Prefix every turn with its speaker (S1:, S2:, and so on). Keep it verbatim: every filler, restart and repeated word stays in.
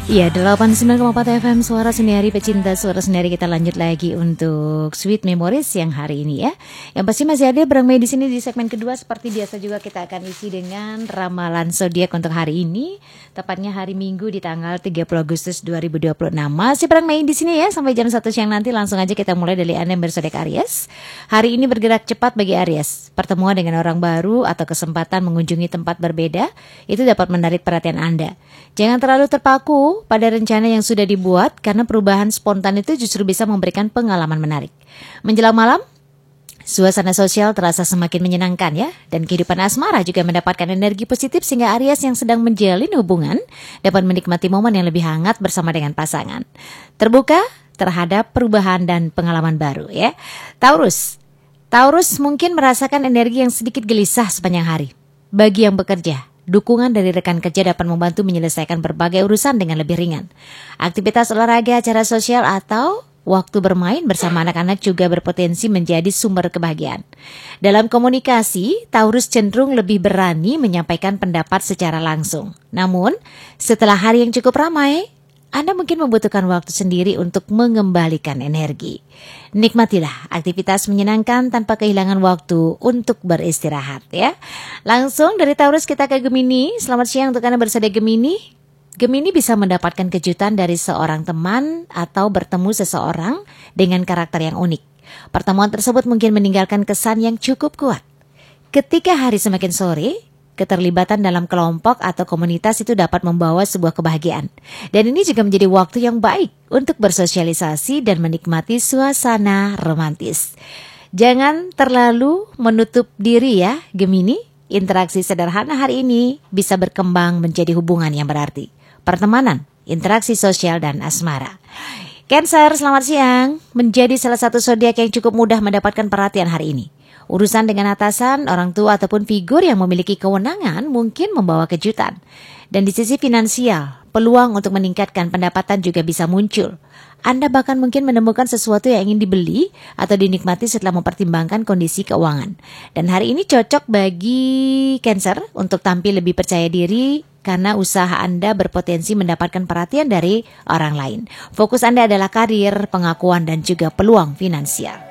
S1: Iya, delapan puluh sembilan koma empat F M Suara Sendiri, pecinta Suara Sendiri, kita lanjut lagi untuk Sweet Memories yang hari ini ya. Yang pasti masih ada Bang Mei di sini di segmen kedua. Seperti biasa juga kita akan isi dengan ramalan zodiak untuk hari ini, tepatnya hari Minggu di tanggal tiga puluh Agustus dua ribu dua puluh enam. Masih Bang Mei di sini ya sampai jam satu siang nanti. Langsung aja kita mulai dari Anda yang berzodiak Aries. Hari ini bergerak cepat bagi Aries. Pertemuan dengan orang baru atau kesempatan mengunjungi tempat berbeda itu dapat menarik perhatian Anda. Jangan terlalu terpaku pada rencana yang sudah dibuat, karena perubahan spontan itu justru bisa memberikan pengalaman menarik. Menjelang malam, suasana sosial terasa semakin menyenangkan ya, dan kehidupan asmara juga mendapatkan energi positif sehingga Aries yang sedang menjalin hubungan dapat menikmati momen yang lebih hangat bersama dengan pasangan. Terbuka terhadap perubahan dan pengalaman baru ya. Taurus, Taurus mungkin merasakan energi yang sedikit gelisah sepanjang hari. Bagi yang bekerja, dukungan dari rekan kerja dapat membantu menyelesaikan berbagai urusan dengan lebih ringan. Aktivitas olahraga, acara sosial, atau waktu bermain bersama anak-anak juga berpotensi menjadi sumber kebahagiaan. Dalam komunikasi, Taurus cenderung lebih berani menyampaikan pendapat secara langsung. Namun, setelah hari yang cukup ramai, Anda mungkin membutuhkan waktu sendiri untuk mengembalikan energi. Nikmatilah aktivitas menyenangkan tanpa kehilangan waktu untuk beristirahat ya. Langsung dari Taurus kita ke Gemini. Selamat siang untuk Anda bersama Gemini. Gemini bisa mendapatkan kejutan dari seorang teman atau bertemu seseorang dengan karakter yang unik. Pertemuan tersebut mungkin meninggalkan kesan yang cukup kuat. Ketika hari semakin sore, keterlibatan dalam kelompok atau komunitas itu dapat membawa sebuah kebahagiaan. Dan ini juga menjadi waktu yang baik untuk bersosialisasi dan menikmati suasana romantis. Jangan terlalu menutup diri ya, Gemini. Interaksi sederhana hari ini bisa berkembang menjadi hubungan yang berarti. Pertemanan, interaksi sosial, dan asmara. Cancer, selamat siang. Menjadi salah satu zodiak yang cukup mudah mendapatkan perhatian hari ini. Urusan dengan atasan, orang tua, ataupun figur yang memiliki kewenangan mungkin membawa kejutan. Dan di sisi finansial, peluang untuk meningkatkan pendapatan juga bisa muncul. Anda bahkan mungkin menemukan sesuatu yang ingin dibeli atau dinikmati setelah mempertimbangkan kondisi keuangan. Dan hari ini cocok bagi Cancer untuk tampil lebih percaya diri karena usaha Anda berpotensi mendapatkan perhatian dari orang lain. Fokus Anda adalah karir, pengakuan, dan juga peluang finansial.